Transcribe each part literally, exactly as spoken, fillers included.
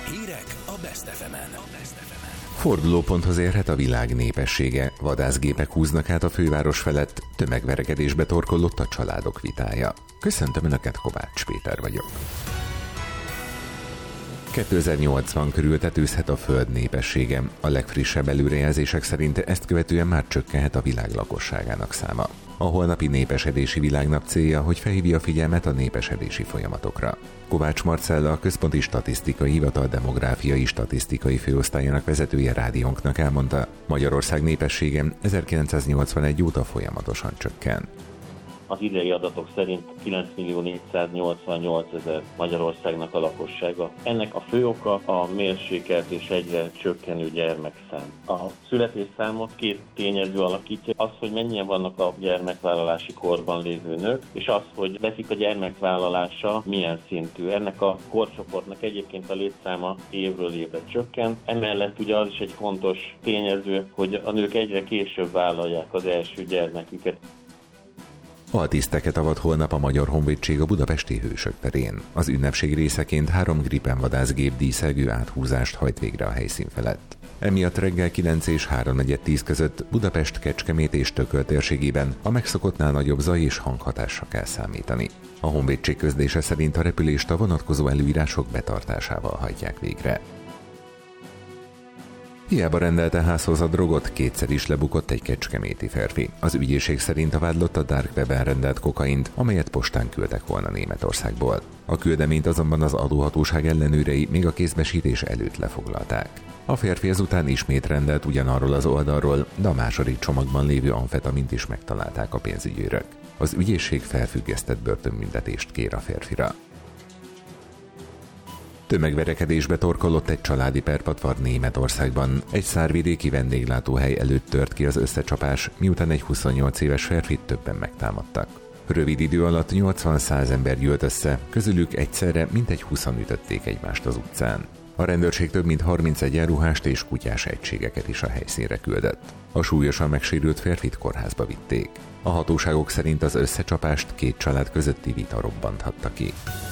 Hírek a Best ef emen. Fordulóponthoz érhet a világ népessége, vadászgépek húznak át a főváros felett, tömegverekedésbe torkollott a családok vitája. Köszöntöm Önöket, Kovács Péter vagyok. kétezer-nyolcvan körül tetőzhet a Föld népessége. A legfrissebb előrejelzések szerint ezt követően már csökkenhet a világ lakosságának száma. A holnapi népesedési világnap célja, hogy felhívja a figyelmet a népesedési folyamatokra. Kovács Marcella, a Központi Statisztikai Hivatal demográfiai statisztikai főosztályának vezetője rádiónknak elmondta, Magyarország népessége ezerkilencszáznyolcvanegy óta folyamatosan csökken. Az idei adatok szerint kilencmillió-négyszáznyolcvannyolcezer Magyarországnak a lakossága. Ennek a fő oka a mérsékelt és egyre csökkenő gyermekszám. A születésszámot két tényező alakítja, az, hogy mennyien vannak a gyermekvállalási korban lévő nők, és az, hogy veszik a gyermekvállalása milyen szintű. Ennek a korcsoportnak egyébként a létszáma évről évre csökken. Emellett ugye az is egy fontos tényező, hogy a nők egyre később vállalják az első gyermeküket. Altiszteket avat holnap a Magyar Honvédség a budapesti Hősök terén. Az ünnepség részeként három Gripen vadászgép díszelgő áthúzást hajt végre a helyszín felett. Emiatt reggel kilenc és háromnegyed tíz között Budapest, Kecskemét és Tököl térségében a megszokottnál nagyobb zaj és hanghatásra kell számítani. A Honvédség közlése szerint a repülést a vonatkozó előírások betartásával hajtják végre. Hiába rendelte házhoz a drogot, kétszer is lebukott egy kecskeméti férfi. Az ügyészség szerint a vádlott a dark weben rendelt kokaint, amelyet postán küldtek volna Németországból. A küldeményt azonban az adóhatóság ellenőrei még a kézbesítés előtt lefoglalták. A férfi ezután ismét rendelt ugyanarról az oldalról, de a második csomagban lévő amfetamint is megtalálták a pénzügyőrök. Az ügyészség felfüggesztett börtönbüntetést kér a férfira. Tömegverekedésbe torkollott egy családi perpatvar Németországban. Egy szárvidéki vendéglátóhely előtt tört ki az összecsapás, miután egy huszonnyolc éves férfit többen megtámadtak. Rövid idő alatt nyolcvan-száz ember gyűlt össze, közülük egyszerre mintegy húszan ütötték egymást az utcán. A rendőrség több mint harminc egyenruhást és kutyás egységeket is a helyszínre küldött. A súlyosan megsérült férfit kórházba vitték. A hatóságok szerint az összecsapást két család közötti vita robbanthatta ki.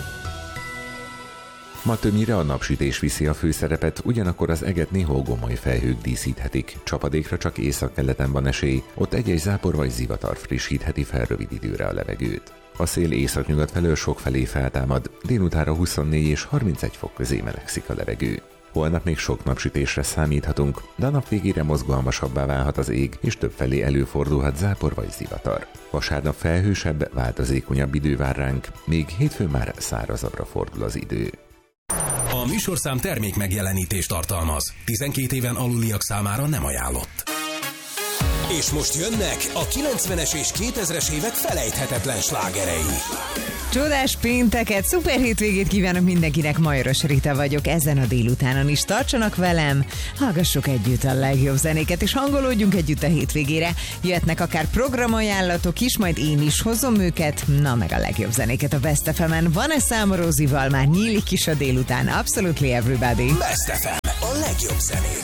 Ma többnyire a napsütés viszi a főszerepet, ugyanakkor az eget néhol gomoly felhők díszíthetik, csapadékra csak északkeleten van esély, ott egy-egy zápor vagy zivatar frissítheti fel rövid időre a levegőt. A szél északnyugat felől sokfelé feltámad, délutánra huszonnégy és harmincegy fok közé melegszik a levegő. Holnap még sok napsütésre számíthatunk, de a nap végére mozgalmasabbá válhat az ég, és többfelé előfordulhat zápor vagy zivatar. Vasárnap felhősebb, változékonyabb idő vár ránk, még hétfőn már szárazabbra fordul az idő. A műsorszám termék megjelenítést tartalmaz. tizenkét éven aluliak számára nem ajánlott. És most jönnek a kilencvenes és kétezres évek felejthetetlen slágerei. Csodás pénteket, szuper hétvégét kívánok mindenkinek, Majoros Rita vagyok, ezen a délutánon is tartsanak velem, hallgassuk együtt a legjobb zenéket, és hangolódjunk együtt a hétvégére. Jöhetnek akár programajánlatok is, majd én is hozom őket, na meg a legjobb zenéket a Best ef emen. Vanessa Amorozival már nyílik is a délután, Absolutely Everybody. Best ef em, a legjobb zenék.